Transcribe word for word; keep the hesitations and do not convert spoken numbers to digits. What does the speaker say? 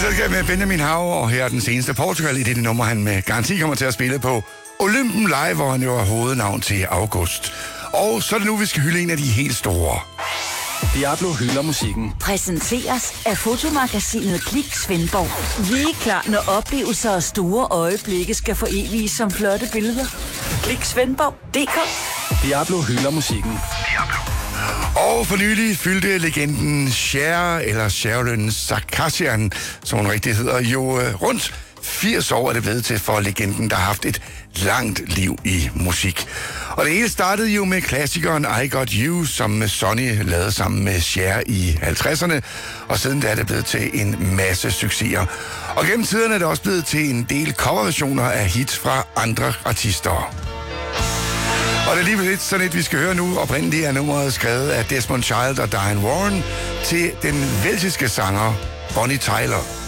selskab med Benjamin Hav, og her er den seneste Portugal i det nummer, han med garanti kommer til at spille på Olympen Live, hvor han jo er hovednavn til august. Og så er det nu, vi skal hylde en af de helt store. Diablo hylder musikken. Præsenteres af fotomagasinet Klik Svendborg. Vi er klar, når oplevelser og store øjeblikke skal foreviges som flotte billeder. Klik Svendborg punktum d k. Diablo hylder musikken. Diablo. Og for nylig fyldte legenden Cher, eller Sherilyn Sarkisian, som hun rigtig hedder, jo øh, rundt firs år er det blevet til for legenden, der har haft et langt liv i musik. Og det hele startede jo med klassikeren I Got You, som Sonny lavede sammen med Cher i halvtredserne, og siden da er det blevet til en masse succeser. Og gennem tiden er det også blevet til en del coverversioner af hits fra andre artister. Og det er lige lidt sådan et, vi skal høre nu. Oprindeligt er nummeret skrevet af Desmond Child og Diane Warren til den velsiske sanger Bonnie Tyler.